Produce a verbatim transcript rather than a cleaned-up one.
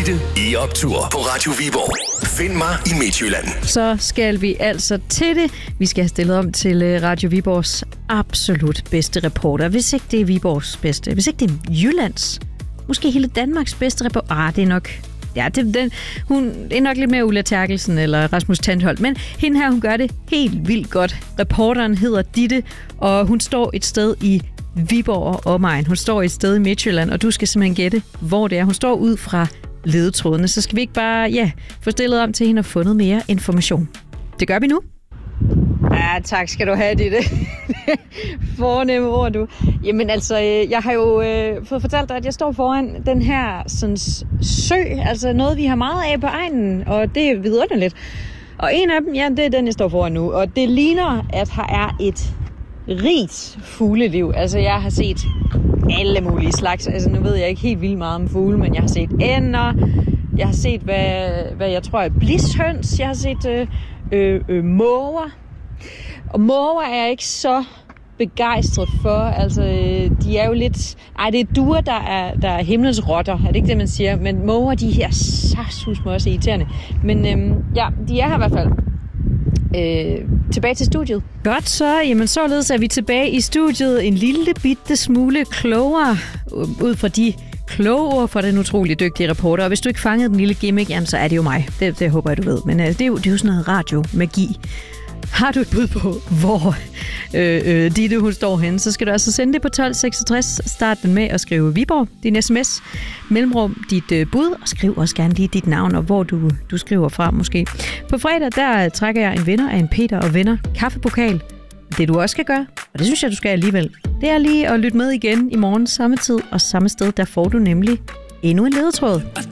Ditte i optur på Radio Viborg. Find mig i Midtjylland. Så skal vi altså til det. Vi skal have stillet om til Radio Viborgs absolut bedste reporter. Hvis ikke det er Viborgs bedste, hvis ikke det er Jyllands, måske hele Danmarks bedste reporter. Ah, det er nok... Ja, det, den, hun er nok lidt mere Ulla Terkelsen eller Rasmus Tandholt, men hende her, hun gør det helt vildt godt. Reporteren hedder Ditte, og hun står et sted i Viborg og omegn. Hun står et sted i Midtjylland, og du skal simpelthen gætte, hvor det er. Hun står ud fra ledetrådene, så skal vi ikke bare ja, få stillet om til hende og fundet mere information. Det gør vi nu. Ja, tak skal du have, Ditte. Fornemme ord, du. Jamen altså, jeg har jo øh, fået fortalt dig, at jeg står foran den her sådan, sø, altså noget, vi har meget af på egnen, og det er vidunderligt. Og en af dem, ja, det er den, jeg står foran nu, og det ligner, at her er et rigt fugleliv. Altså, jeg har set alle mulige slags. Altså, nu ved jeg ikke helt vildt meget om fugle, men jeg har set ænder, jeg har set, hvad, hvad jeg tror er blishøns, jeg har set øh, øh, øh, måger. Og måger er jeg ikke så begejstret for. Altså, de er jo lidt... Ej, det er duer, der er, der er himlens rotter. Er det ikke det, man siger? Men måger, de her saftsus mig også irriterende. Men øhm, ja, de er her i hvert fald. Øh, tilbage til studiet. Godt så. Jamen, således er vi tilbage i studiet en lille bitte smule klogere ud fra de kloge ord fra den utrolig dygtige reporter. Og hvis du ikke fangede den lille gimmick, jamen, så er det jo mig. Det, det håber jeg, du ved. Men øh, det, er jo, det er jo sådan noget radio-magi. Har du et bud på, hvor øh, øh, Ditte hun står henne, så skal du altså sende det på tolv seksogtres. Start den med at skrive Viborg, din sms, mellemrum dit øh, bud, og skriv også gerne lige dit navn, og hvor du, du skriver fra måske. På fredag, der trækker jeg en vinder af en Peter og Venner kaffepokal. Det du også skal gøre, og det synes jeg, du skal alligevel, det er lige at lytte med igen i morgen samme tid og samme sted. Der får du nemlig endnu en ledetråd.